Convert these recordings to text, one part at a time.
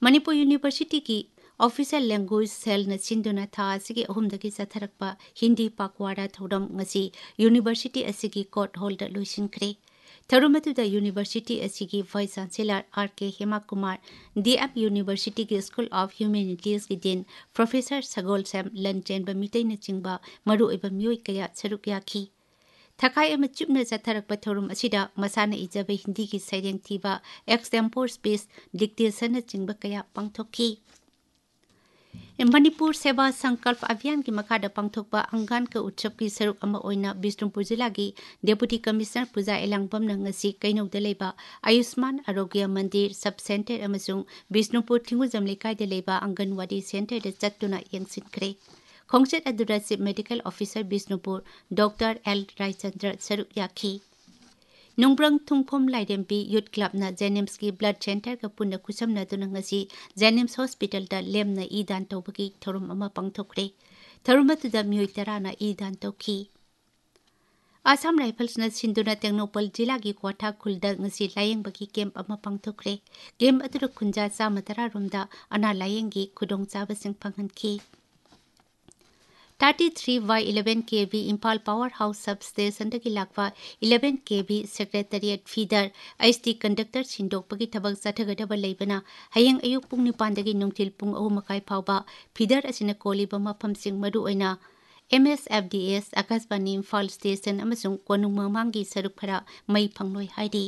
Manipur university की official language cell न सिंधुना था असिगी अहुमदगी सथरकपा Hindi Pakwara थौरम ngasi university असिगी court hall दा लुइसिनख्रे थरुमतुदा university असिगी vice chancellor R K. Hema Kumar DM university की स्कूल ऑफ ह्यूमैनिटीज की डीन प्रोफेसर सगोल सैम लनचेन बमितै न चिंगबा मरु एबा मियोय कया सरुक याखी थकाई अमा चुपना चथरकपा थौरम असिदा मसाना इजबा हिंदी की सैरेंग थीबा एक्सटेम्पोर स्पीच डिक्टेशन चिंगबा कया पांगथोकी मणिपुर सेवा संकल्प अभियान की मखादा पांगथोकपा अंगान का उत्सव की सरुक अमा ओइना बिष्णुपुर जिला की डेप्यूटी कमिश्नर पूजा एलांगबम नंगसी कैनौदा लेबा आयुष्मान आरोग्य मंदिर सब सेंटर अमसुंग बिष्णुपुर थिंगुजम लेकायदा लेबा अंगनवाड़ी सेंटर दा चत्तुना यंगसिनख्रे खोंगचत अदुरा chief medical officer Bishnupur doctor L Raichandra सरुक याखी नुंगब्रंग थुंगफोम लाइडेम्पी यूथ क्लब न जेनिम्स की ब्लड सेंटर का पुनः खुसम नदुनंगसी जेनिम्स हॉस्पिटल दा लेम न ईदान तौबगी थरुम अमा पांगथोकरे थरुमतुदा मियोय तरा न ईदान तौखी आसाम राइफल्स न सिंधुना टेक्नोपल जिला की क्वाथा खुलदा ngasi लायेंबगी कैंप अमा पांगथोकरे गेम अदुर खुंजा चामतरा रोमदा अना लायेंगी खुदोंचाबसिंग फंगनखी 33Y11 kV Imphal power house sub station की लाकवा 11 kV secretariat feeder ST conductor सिंदोकपगी थबक चथगदब लेबना हयेंग अयुक पुंग निपानदगी नुंगथिल पुंग 3 मखाय फावबा फीडर असिना कोलिबा मफमसिंग मरु ओइना MSFDS आकाशवाणी इम्फाल स्टेशन अमसुंग कोनुंग ममांगी सरुक फरा मई फंगलोय हाइदी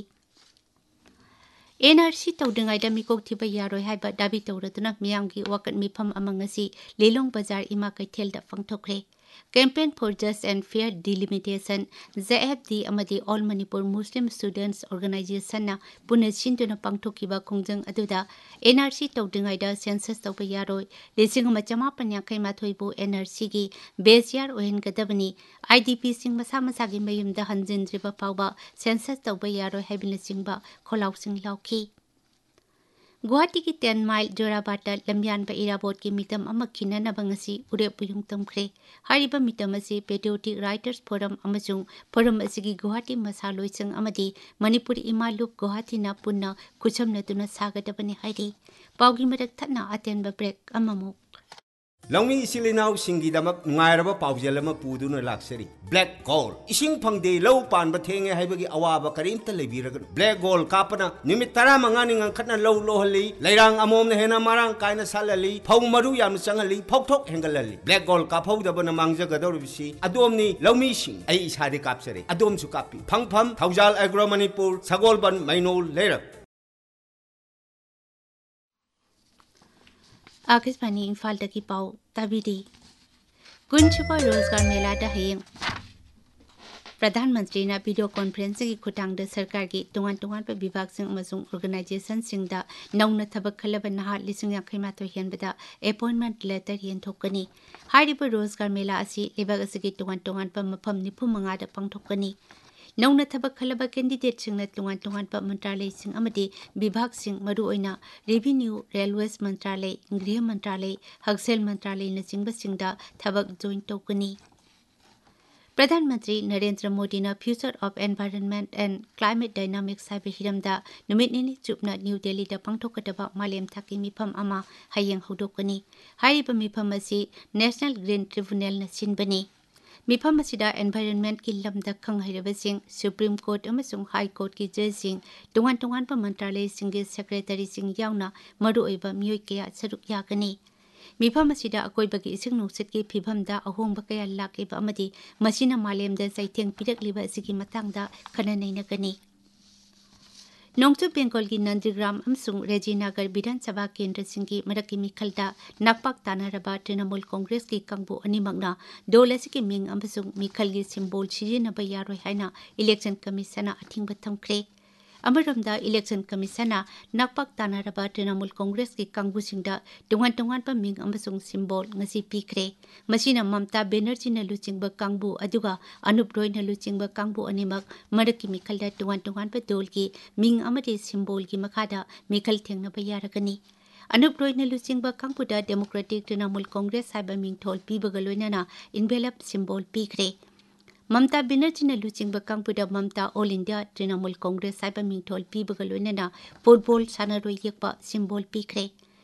NRC तौदंगाइदा मिकोक थिबा यारोय हाइबा दाबी तौरदुना मियामगी वाकत मिफम अमंगसी लेलोंग बाजार इमा कैथेलदा फंगथोकरे campaign for just and fair delimitation JFD अमदी all Manipur Muslim students organisation ना पुनः सिंधुना पांगथोकिबा खोंजंग अदुदा NRC तौदंगाइदा सेंसस तौबा यारोय लिसिंग मचमापन यांखै माथोइबु NRC की बेस यार ओहेनगदबनी IDP सिंग मसा मसागी मयुमदा हंजिनद्रिबा फावबा सेंसस तौबा यारोय हाइबिन सिंगबा खोलाउसिंग लाउखी गुवाहाटी की 10 माइल जोराबाटा लम्यानबा इराबोट की मितम अमा खिननबा ngasi उरेपुयुंग तमख्रे हारिबा मितम असी patriotic writers forum अमसुंग forum असिगी Guwahati मसालोइसंग अमदी Manipur इमालुप Guwahati ना पुन्ना खुचमनतुना सागदबनी हाइरी पाउगी मदक थना अटेनबा ब्रेक अममु लौमी इसिलिनाउ सिंगीदमक नुंगायरबा पाउजेलमा पुदुना लाक्सरी ब्लैक गोल इसिंग फंगदे लौ पानबा थेंगे हाइबगी अवाबा करीमता लेबिरगन ब्लैक गोल कापना निमित 15 निंग खतना लौ लोहली लैरांग अमोमना हेना मारांग कायना सालली फौ मरु याम चंगली फौथोक हेंगलली ब्लैक गोल काफौदबना मांगजगदौरबिसि अदोमनी लौमी सिंग आई इसादे कापसरे अदोमसु कापी फंगफम थौजाल एग्रो मणिपुर सगोलबन मैनोल लेरक आकाशवाणी इम्फाल की पाव ताबिदी कुंचुबा रोजगार मेला हयेंग प्रधानमंत्री ना वीडियो कॉन्फ्रेंस की खुटांग सरकार की तोंगान तोंगान पे विभाग सिंग अमसुंग ऑर्गेनाइजेशन सिंग दा नौना थबक खलब नहा लिसिंग यांखै माथो हेनबदा अपॉइंटमेंट लेटर येंथोकनी हारिबा रोजगार मेला असि लेबाग असि तोंगान तोंगान पे मफम 95 दा पांगथोकनी नौना थबक खलब कैंडिडेट सिंग तोंगान तोंगान पे मंत्रालय सिंग अमदी विभाग सिंग मरु ओइना रेवेन्यू रेलवेज मंत्रालय गृह मंत्रालय हक्सेल मंत्रालय न सिंग बसिंगदा थबक जॉइन तोकनी प्रधानमंत्री नरेंद्र मोदी ने future of environment and climate dynamics highway हिरमदा नुमित निनि चुपना new Delhi दा पांगथोकदबा मालेम थाकी मिफम अमा हयेंग हौदोकनी हाइबा मिफम असि नेशनल ग्रीन ट्रिब्यूनल न सिनबनी मिफम असिदा एनवायरनमेंट की lambda खंगहैरबसिंग supreme court अमसुंग high court की जजसिंग तोंगान तोंगान पा मंत्रालय सिंगे सेक्रेटरी सिंग यावना मरु ओइबा मियोय कया सरुक यागनी मिफम असिदा अकोइबगी इसिंग नुसित की फिभमदा अहोंबा कया लाकेबा अमदी मसिना मालेमदा चैथेंग पिरकलिबा असिगी मतंगदा खननैनगनी नोंगचु बेंगल की नंदीग्राम अमसुंग रेजीनगर विधानसभा केंद्र सिंगी मरकी मिखलदा नकपाक तानारबा तृणमूल कांग्रेस की कंगबो अनिमगना दोल असिगी Ming अमसुंग मिखलगी symbol सिजिनबा यारोय हाइना election commission a thing थमख्रे अमरमदा election commission नकपाक तानारबा Trinamool Congress की कंगबुसिंगदा तोंगान तोंगान पा Ming अमसुंग symbol ngasi पिख्रे मसिना Mamata Banerjee न लुचिंगबा कंगबु अदुगा अनुप रॉय न लुचिंगबा कंगबु अनिमक मरकी मिखलदा तोंगान तोंगान पा दोल की मिंग अमदे सिंबल की मखादा मिखल थेंगनबा यारगनी अनुप रॉय न लुचिंगबा कंगबुदा democratic Trinamool Congress हाइबा मिंगथोल पीबगा लोइनाना envelope symbol पिख्रे Mamata Banerjee न लुचिंगबा कंगबुदा ममता all India Trinamool Congress हाइबा मिंगथोल पीबगा लोइनाना football सानारोय येकपा symbol पिख्रे